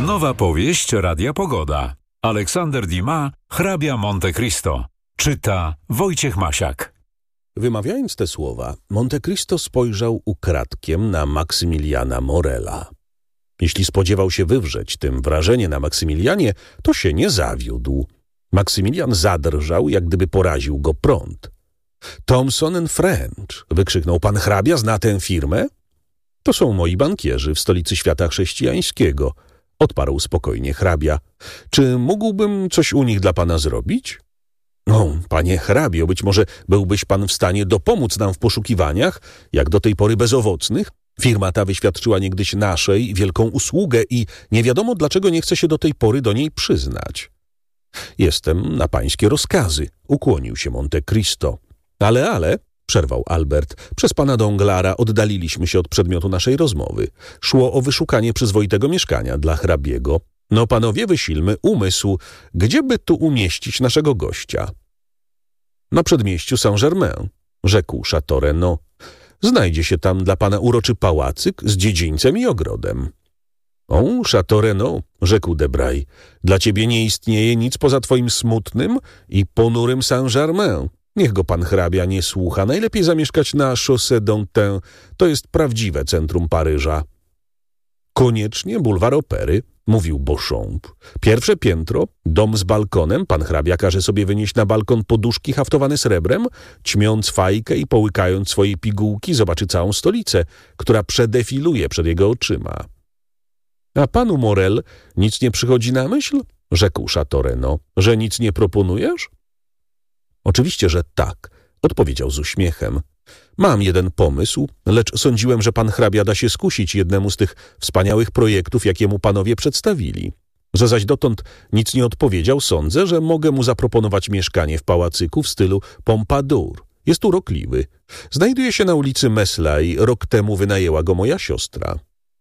Nowa powieść Radia Pogoda. Aleksander Dumas, Hrabia Monte Cristo. Czyta Wojciech Masiak. Wymawiając te słowa, Monte Cristo spojrzał ukradkiem na Maksymiliana Morela. Jeśli spodziewał się wywrzeć tym wrażenie na Maksymilianie, to się nie zawiódł. Maksymilian zadrżał, jak gdyby poraził go prąd. Thomson & French, wykrzyknął, pan hrabia zna tę firmę? To są moi bankierzy w stolicy świata chrześcijańskiego, odparł spokojnie hrabia. Czy mógłbym coś u nich dla pana zrobić? No, panie hrabio, być może byłbyś pan w stanie dopomóc nam w poszukiwaniach, jak do tej pory bezowocnych? Firma ta wyświadczyła niegdyś naszej wielką usługę i nie wiadomo, dlaczego nie chce się do tej pory do niej przyznać. Jestem na pańskie rozkazy, ukłonił się Monte Cristo. Ale, przerwał Albert, przez pana Donglara oddaliliśmy się od przedmiotu naszej rozmowy. Szło o wyszukanie przyzwoitego mieszkania dla hrabiego. No panowie, wysilmy umysł, gdzie by tu umieścić naszego gościa? Na przedmieściu Saint-Germain, rzekł Château Renaud. Znajdzie się tam dla pana uroczy pałacyk z dziedzińcem i ogrodem. O, Château Renaud, rzekł Debray, dla ciebie nie istnieje nic poza twoim smutnym i ponurym Saint-Germain. Niech go pan hrabia nie słucha. Najlepiej zamieszkać na Chaussée d'Antin. To jest prawdziwe centrum Paryża. Koniecznie bulwar Opery, mówił Beauchamp. Pierwsze piętro, dom z balkonem, pan hrabia każe sobie wynieść na balkon poduszki haftowane srebrem, ćmiąc fajkę i połykając swoje pigułki, zobaczy całą stolicę, która przedefiluje przed jego oczyma. A panu Morel nic nie przychodzi na myśl? Rzekł Château Renaud. Że nic nie proponujesz? Oczywiście, że tak, odpowiedział z uśmiechem. Mam jeden pomysł, lecz sądziłem, że pan hrabia da się skusić jednemu z tych wspaniałych projektów, jakie mu panowie przedstawili. Że zaś dotąd nic nie odpowiedział, sądzę, że mogę mu zaproponować mieszkanie w pałacyku w stylu Pompadour. Jest urokliwy. Znajduje się na ulicy Meslay, rok temu wynajęła go moja siostra.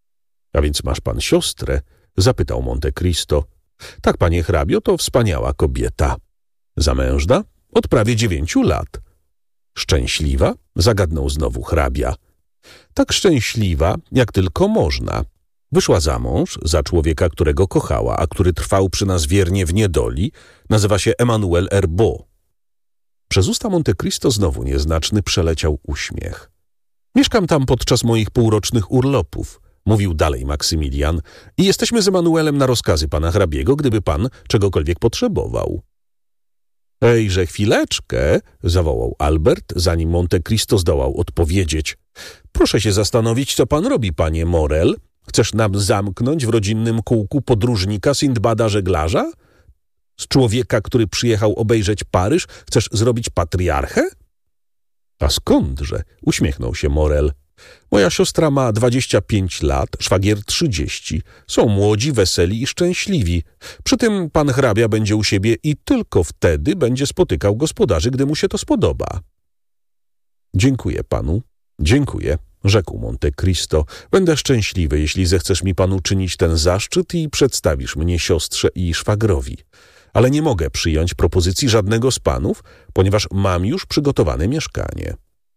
A więc masz pan siostrę? Zapytał Monte Cristo. Tak, panie hrabio, to wspaniała kobieta. Zamężna? Od prawie 9 lat. Szczęśliwa? Zagadnął znowu hrabia. Tak szczęśliwa, jak tylko można. Wyszła za mąż za człowieka, którego kochała, a który trwał przy nas wiernie w niedoli. Nazywa się Emmanuel Herbaut. Przez usta Monte Cristo znowu nieznaczny przeleciał uśmiech. Mieszkam tam podczas moich półrocznych urlopów, mówił dalej Maksymilian, i jesteśmy z Emanuelem na rozkazy pana hrabiego, gdyby pan czegokolwiek potrzebował. Ejże, chwileczkę, zawołał Albert, zanim Monte Cristo zdołał odpowiedzieć. Proszę się zastanowić, co pan robi, panie Morel. Chcesz nam zamknąć w rodzinnym kółku podróżnika Sindbada żeglarza? Z człowieka, który przyjechał obejrzeć Paryż, chcesz zrobić patriarchę? A skądże? Uśmiechnął się Morel. Moja siostra ma 25 lat, szwagier 30. Są młodzi, weseli i szczęśliwi. Przy tym pan hrabia będzie u siebie i tylko wtedy będzie spotykał gospodarzy, gdy mu się to spodoba. Dziękuję panu. Dziękuję, rzekł Monte Cristo. Będę szczęśliwy, jeśli zechcesz mi pan uczynić ten zaszczyt i przedstawisz mnie siostrze i szwagrowi. Ale nie mogę przyjąć propozycji żadnego z panów, ponieważ mam już przygotowane mieszkanie.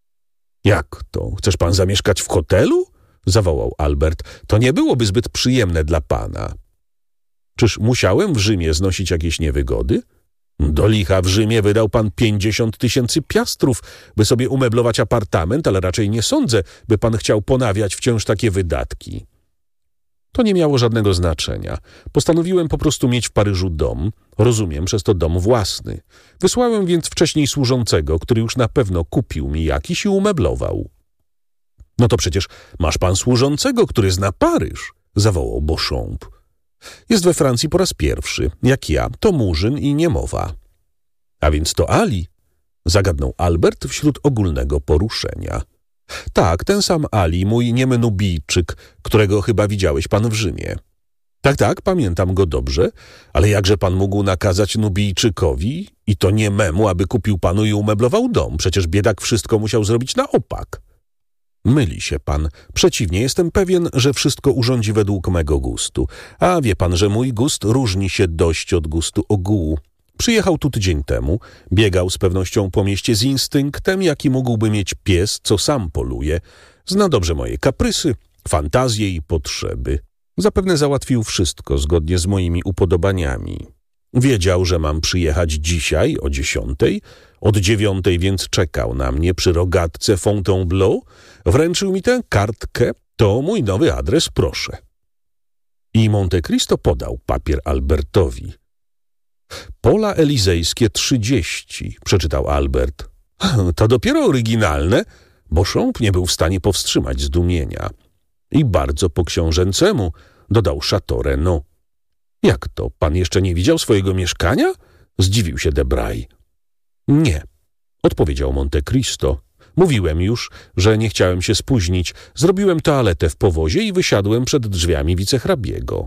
Jak to? Chcesz pan zamieszkać w hotelu? Zawołał Albert. To nie byłoby zbyt przyjemne dla pana. Czyż musiałem w Rzymie znosić jakieś niewygody? Do licha w Rzymie wydał pan 50 000 piastrów, by sobie umeblować apartament, ale raczej nie sądzę, by pan chciał ponawiać wciąż takie wydatki. To nie miało żadnego znaczenia. Postanowiłem po prostu mieć w Paryżu dom, rozumiem, przez to dom własny. Wysłałem więc wcześniej służącego, który już na pewno kupił mi jakiś i umeblował. No to przecież masz pan służącego, który zna Paryż, zawołał Beauchamp. Jest we Francji po raz pierwszy, jak ja, to murzyn i niemowa. A więc to Ali, zagadnął Albert wśród ogólnego poruszenia. Tak, ten sam Ali, mój niemy Nubijczyk, którego chyba widziałeś pan w Rzymie. Tak, pamiętam go dobrze, ale jakże pan mógł nakazać Nubijczykowi, i to niememu, aby kupił panu i umeblował dom? Przecież biedak wszystko musiał zrobić na opak. Myli się pan. Przeciwnie, jestem pewien, że wszystko urządzi według mego gustu. A wie pan, że mój gust różni się dość od gustu ogółu. Przyjechał tu tydzień temu, biegał z pewnością po mieście z instynktem, jaki mógłby mieć pies, co sam poluje. Zna dobrze moje kaprysy, fantazje i potrzeby. Zapewne załatwił wszystko zgodnie z moimi upodobaniami. Wiedział, że mam przyjechać dzisiaj o 10:00, od 9:00 więc czekał na mnie przy rogatce Fontainebleau, wręczył mi tę kartkę, to mój nowy adres, proszę. I Monte Cristo podał papier Albertowi. Pola Elizejskie 30, przeczytał Albert. To dopiero oryginalne, Beauchamp nie był w stanie powstrzymać zdumienia. I bardzo po książęcemu, dodał Château Renaud. Jak to, pan jeszcze nie widział swojego mieszkania? Zdziwił się Debray. Nie, odpowiedział Monte Cristo. Mówiłem już, że nie chciałem się spóźnić. Zrobiłem toaletę w powozie i wysiadłem przed drzwiami wicehrabiego.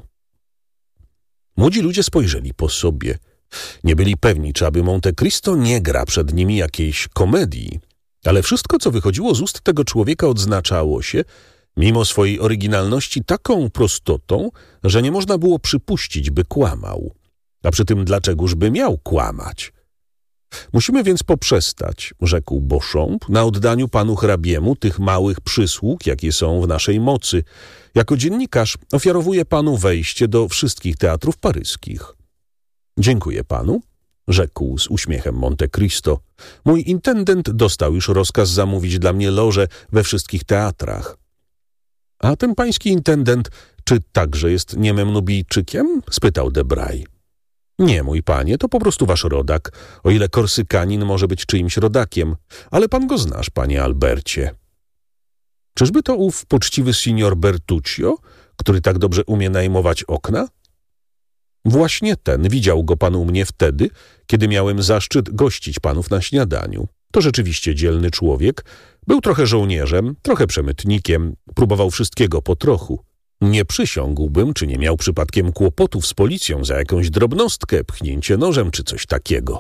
Młodzi ludzie spojrzeli po sobie. Nie byli pewni, czy aby Monte Cristo nie gra przed nimi jakiejś komedii. Ale wszystko, co wychodziło z ust tego człowieka, odznaczało się, mimo swojej oryginalności, taką prostotą, że nie można było przypuścić, by kłamał. A przy tym dlaczegoż by miał kłamać? Musimy więc poprzestać, rzekł Beauchamp, na oddaniu panu hrabiemu tych małych przysług, jakie są w naszej mocy. Jako dziennikarz ofiarowuję panu wejście do wszystkich teatrów paryskich. Dziękuję panu, rzekł z uśmiechem Monte Cristo. Mój intendent dostał już rozkaz zamówić dla mnie loże we wszystkich teatrach. A ten pański intendent, czy także jest niemym Nubijczykiem? Spytał Debray. Nie, mój panie, to po prostu wasz rodak, o ile Korsykanin może być czyimś rodakiem, ale pan go znasz, panie Albercie. Czyżby to ów poczciwy signor Bertuccio, który tak dobrze umie najmować okna? Właśnie ten, widział go pan u mnie wtedy, kiedy miałem zaszczyt gościć panów na śniadaniu. To rzeczywiście dzielny człowiek, był trochę żołnierzem, trochę przemytnikiem, próbował wszystkiego po trochu. Nie przysiągłbym, czy nie miał przypadkiem kłopotów z policją za jakąś drobnostkę, pchnięcie nożem czy coś takiego.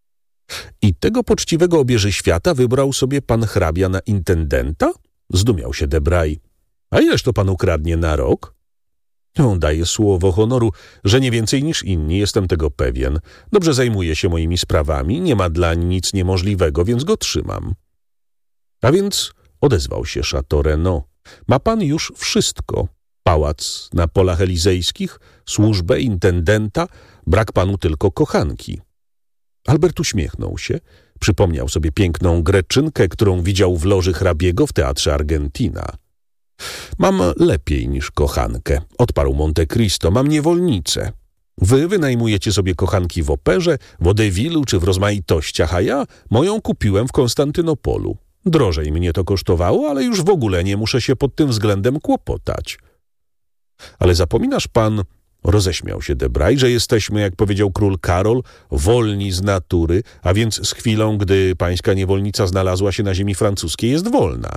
I tego poczciwego obieży świata wybrał sobie pan hrabia na intendenta? Zdumiał się Debray. A ileż to pan ukradnie na rok? Daję słowo honoru, że nie więcej niż inni, jestem tego pewien. Dobrze zajmuje się moimi sprawami, nie ma dlań nic niemożliwego, więc go trzymam. A więc, odezwał się Château Renaud, ma pan już wszystko. Pałac na polach elizejskich, służbę, intendenta, brak panu tylko kochanki. Albert uśmiechnął się, przypomniał sobie piękną Greczynkę, którą widział w loży hrabiego w teatrze Argentina. Mam lepiej niż kochankę, odparł Monte Cristo, mam niewolnicę. Wy wynajmujecie sobie kochanki w operze, w Vaudevillu czy w rozmaitościach, a ja moją kupiłem w Konstantynopolu. Drożej mnie to kosztowało, ale już w ogóle nie muszę się pod tym względem kłopotać. Ale zapominasz pan, roześmiał się Debray, że jesteśmy, jak powiedział król Karol, wolni z natury, a więc z chwilą, gdy pańska niewolnica znalazła się na ziemi francuskiej, jest wolna.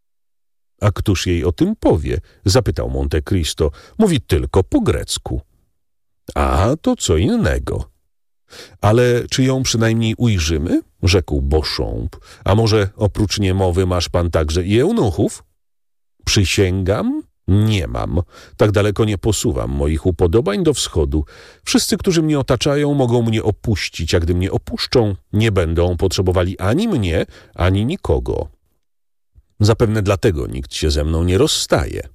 A któż jej o tym powie? Zapytał Monte Cristo. Mówi tylko po grecku. A, to co innego. Ale czy ją przynajmniej ujrzymy? Rzekł Beauchamp. A może oprócz niemowy masz pan także i eunuchów? Przysięgam, nie mam. Tak daleko nie posuwam moich upodobań do wschodu. Wszyscy, którzy mnie otaczają, mogą mnie opuścić, a gdy mnie opuszczą, nie będą potrzebowali ani mnie, ani nikogo. Zapewne dlatego nikt się ze mną nie rozstaje.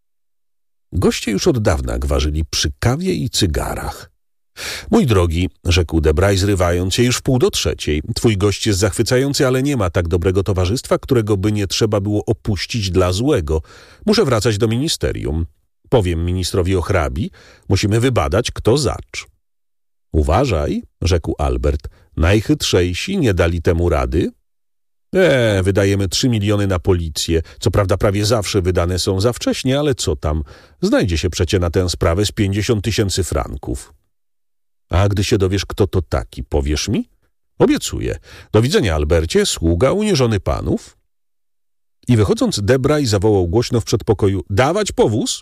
Goście już od dawna gwarzyli przy kawie i cygarach. Mój drogi, rzekł Debray, zrywając się, już 2:45. Twój gość jest zachwycający, ale nie ma tak dobrego towarzystwa, którego by nie trzeba było opuścić dla złego. Muszę wracać do ministerium. Powiem ministrowi o hrabi. Musimy wybadać, kto zacz. Uważaj, rzekł Albert. Najchytrzejsi nie dali temu rady. Wydajemy 3 miliony na policję. Co prawda prawie zawsze wydane są za wcześnie, ale co tam? Znajdzie się przecie na tę sprawę z 50 000 franków. A gdy się dowiesz, kto to taki, powiesz mi? Obiecuję. Do widzenia, Albercie, sługa uniżony panów. I wychodząc, Debray zawołał głośno w przedpokoju: dawać powóz?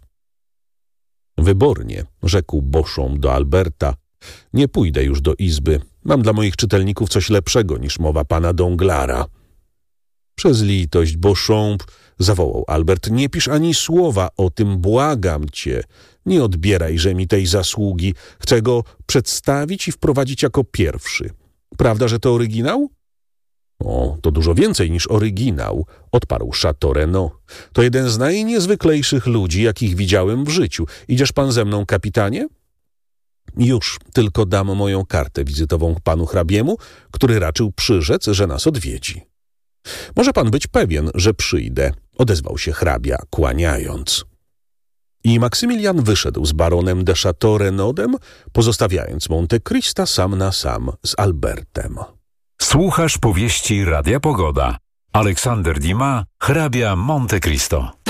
Wybornie, rzekł Beauchamp do Alberta. Nie pójdę już do izby. Mam dla moich czytelników coś lepszego niż mowa pana Donglara. Przez litość, Beauchamp, zawołał Albert, nie pisz ani słowa o tym, błagam cię. Nie odbierajże mi tej zasługi. Chcę go przedstawić i wprowadzić jako pierwszy. Prawda, że to oryginał? O, to dużo więcej niż oryginał, odparł Chateau Renaud. To jeden z najniezwyklejszych ludzi, jakich widziałem w życiu. Idziesz pan ze mną, kapitanie? Już, tylko dam moją kartę wizytową panu hrabiemu, który raczył przyrzec, że nas odwiedzi. Może pan być pewien, że przyjdę, odezwał się hrabia, kłaniając. I Maksymilian wyszedł z baronem de Chateau Renaudem, pozostawiając Monte Crista sam na sam z Albertem. Słuchasz powieści Radia Pogoda. Aleksander Dumas, hrabia Monte Cristo.